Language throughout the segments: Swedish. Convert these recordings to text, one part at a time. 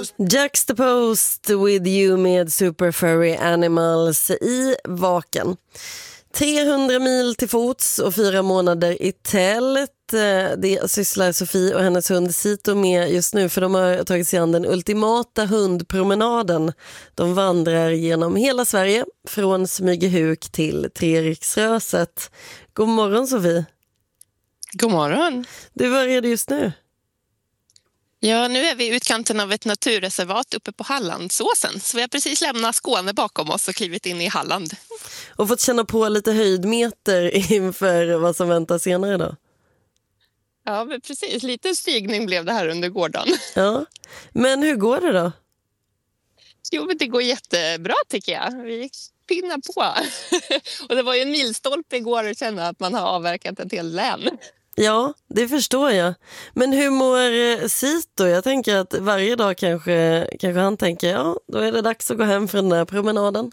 Juxtaposed with you med Super Furry Animals i Vaken. 300 mil till fots och 4 månader i tält. Det sysslar Sofie och hennes hund Sito med just nu, för de har tagit sig an den ultimata hundpromenaden. De vandrar genom hela Sverige från Smygehuk till Treriksröset. God morgon Sofie. God morgon. Du, var är du just nu? Ja, nu är vi i utkanten av ett naturreservat uppe på Hallandsåsen. Så vi har precis lämnat Skåne bakom oss och klivit in i Halland. Och fått känna på lite höjdmeter inför vad som väntar senare då? Ja, men precis. Lite stigning blev det här under gårdagen. Ja, men hur går det då? Jo, men det går jättebra tycker jag. Vi pinnar på. Och det var ju en milstolpe igår att känna att man har avverkat ett helt län. Ja, det förstår jag. Men hur mår Sito? Jag tänker att varje dag kanske han tänker, ja, då är det dags att gå hem från den här promenaden.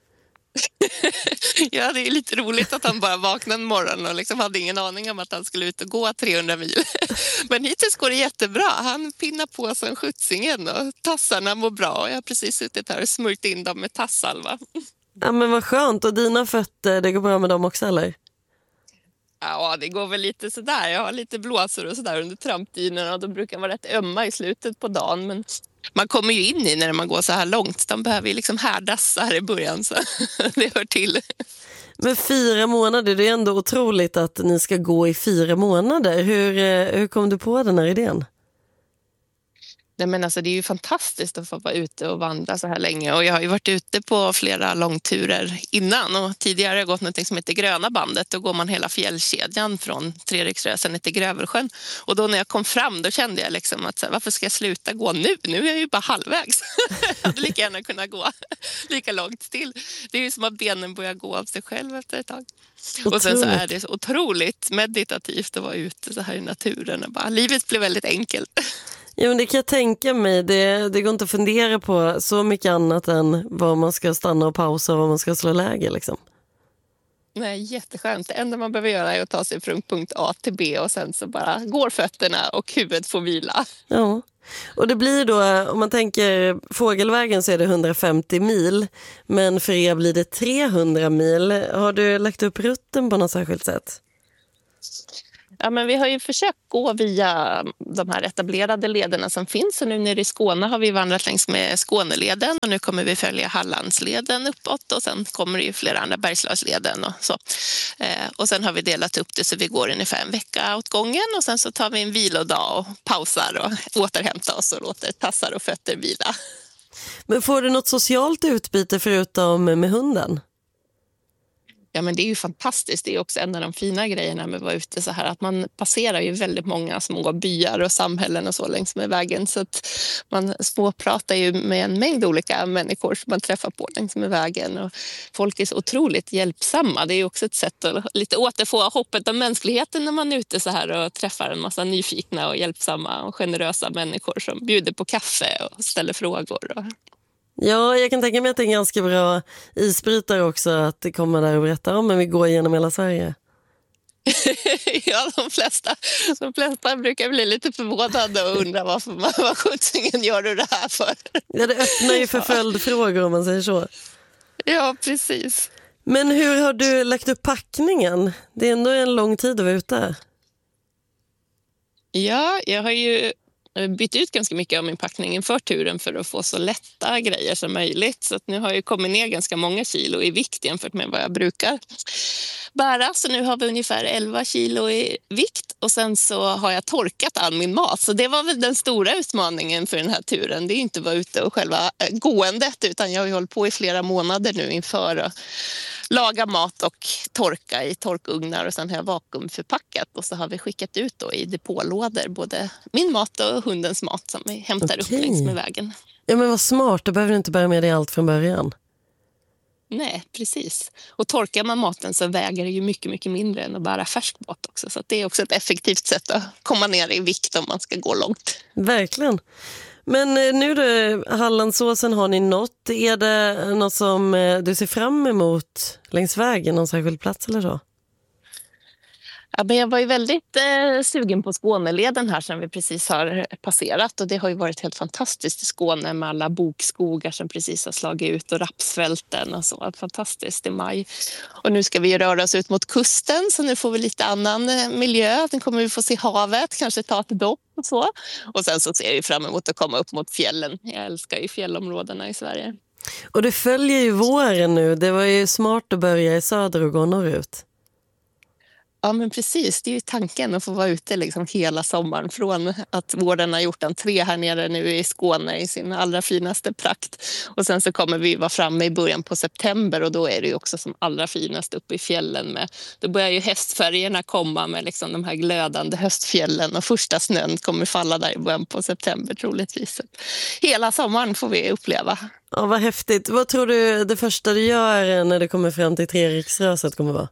Ja, det är lite roligt att han bara vaknade en morgon och liksom hade ingen aning om att han skulle ut och gå 300 mil. Men hittills går det jättebra. Han pinnar på som skjutsingen och tassarna mår bra. Jag har precis suttit här och smurt in dem med tassalva. Ja, men vad skönt. Och dina fötter, det går bra med dem också, eller? Ja, det går väl lite sådär. Jag har lite blåsor och sådär under trampdynorna och då brukar de vara rätt ömma i slutet på dagen. Men man kommer ju in i när man går så här långt. De behöver ju liksom härdas här i början, så det hör till. Men 4 månader, det är ändå otroligt att ni ska gå i 4 månader. Hur kom du på den här idén? Nej, men alltså, det är ju fantastiskt att få vara ute och vandra så här länge. Och jag har ju varit ute på flera långturer innan. Och tidigare har jag gått något som heter Gröna bandet. Då går man hela fjällkedjan från Treriksrösen till Grövelsjön. Och då när jag kom fram då kände jag liksom att så här, varför ska jag sluta gå nu? Nu är jag ju bara halvvägs. Jag hade lika gärna kunnat gå lika långt till. Det är ju som att benen börjar gå av sig själv efter ett tag. Otroligt. Och sen så är det så otroligt meditativt att vara ute så här i naturen. Och bara, livet blir väldigt enkelt. Ja, men det kan jag tänka mig. Det går inte att fundera på så mycket annat än vad man ska stanna och pausa och vad man ska slå läge liksom. Nej, jätteskönt. Det enda man behöver göra är att ta sig från punkt A till B och sen så bara går fötterna och huvudet får vila. Ja, och det blir då, om man tänker fågelvägen så är det 150 mil, men för er blir det 300 mil. Har du lagt upp rutten på något särskilt sätt? Ja, men vi har ju försökt gå via de här etablerade lederna som finns. Och nu nere i Skåne har vi vandrat längs med Skåneleden och nu kommer vi följa Hallandsleden uppåt och sen kommer det ju flera andra Bergslagsleden och så. Och sen har vi delat upp det så vi går ungefär en vecka åt gången och sen så tar vi en vilodag och pausar och återhämtar oss och låter tassar och fötter vila. Men får du något socialt utbyte förutom med hunden? Ja, men det är ju fantastiskt. Det är också en av de fina grejerna med att vara ute så här. Att man passerar ju väldigt många små byar och samhällen och så längs med vägen. Så att man småpratar ju med en mängd olika människor som man träffar på längs med vägen. Och folk är så otroligt hjälpsamma. Det är ju också ett sätt att lite återfå hoppet om mänskligheten när man är ute så här och träffar en massa nyfikna och hjälpsamma och generösa människor som bjuder på kaffe och ställer frågor. Ja, jag kan tänka mig att det är en ganska bra isbrytare också att det kommer där och berättar om, men vi går igenom hela Sverige. Ja, de flesta brukar bli lite förvånade och undra vad skjutsingen gör du det här för? Ja, det öppnar ju för följdfrågor om man säger så. Ja, precis. Men hur har du lagt upp packningen? Det är ändå en lång tid att vara ute. Ja, jag har ju bytt ut ganska mycket av min packning inför turen för att få så lätta grejer som möjligt. Så att nu har jag kommit ner ganska många kilo i vikt jämfört med vad jag brukar bära. Så nu har vi ungefär 11 kilo i vikt och sen så har jag torkat all min mat. Så det var väl den stora utmaningen för den här turen. Det är inte att vara ute och själva gåendet utan jag har ju hållit på i flera månader nu inför att laga mat och torka i torkugnar och sen har jag vakuumförpackat och så har vi skickat ut då i depålådor både min mat och hundens mat som vi hämtar upp längs med vägen. Ja, men vad smart, då behöver du inte bära med dig allt från början. Nej, precis. Och torkar man maten så väger det ju mycket, mycket mindre än att bära färsk mat också. Så det är också ett effektivt sätt att komma ner i vikt om man ska gå långt. Verkligen. Men nu då, Hallandsåsen har ni nått. Är det något som du ser fram emot längs vägen, någon särskild plats eller så? Ja, men jag var ju väldigt sugen på Skåneleden här som vi precis har passerat, och det har ju varit helt fantastiskt i Skåne med alla bokskogar som precis har slagit ut och rapsfälten och så. Fantastiskt i maj. Och nu ska vi röra oss ut mot kusten, så nu får vi lite annan miljö. Nu kommer vi få se havet, kanske ta ett dopp och så. Och sen så ser vi fram emot att komma upp mot fjällen. Jag älskar ju fjällområdena i Sverige. Och det följer ju våren nu. Det var ju smart att börja i söder och gå norrut. Ja, men precis. Det är ju tanken att få vara ute liksom hela sommaren, från att våren har gjort entré här nere nu i Skåne i sin allra finaste prakt. Och sen så kommer vi vara framme i början på september, och då är det ju också som allra finast uppe i fjällen. Då börjar ju hästfärgerna komma med liksom de här glödande höstfjällen, och första snön kommer falla där i början på september troligtvis. Hela sommaren får vi uppleva. Ja, vad häftigt. Vad tror du det första du gör när du kommer fram till Treriksröset kommer vara?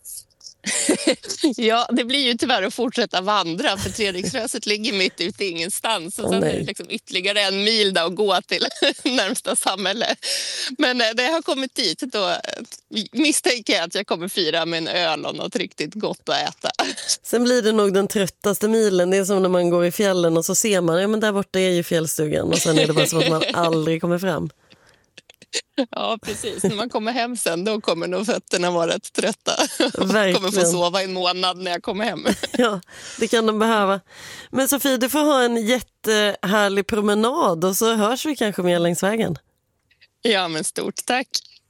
Ja, det blir ju tyvärr att fortsätta vandra, för Treriksröset ligger mitt ute i ingenstans. Och sen är det liksom ytterligare 1 mil att gå till närmsta samhälle. Men när jag har kommit dit, då misstänker jag att jag kommer fira med en öl och något riktigt gott att äta. Sen blir det nog den tröttaste milen. Det är som när man går i fjällen och så ser man, ja men där borta är ju fjällstugan. Och sen är det bara som att man aldrig kommer fram. Ja, precis. När man kommer hem sen, då kommer nog fötterna vara rätt trötta. Verkligen. Jag kommer få sova en månad när jag kommer hem. Ja, det kan de behöva. Men Sofie, du får ha en jättehärlig promenad, och så hörs vi kanske mer längs vägen. Ja, men stort tack.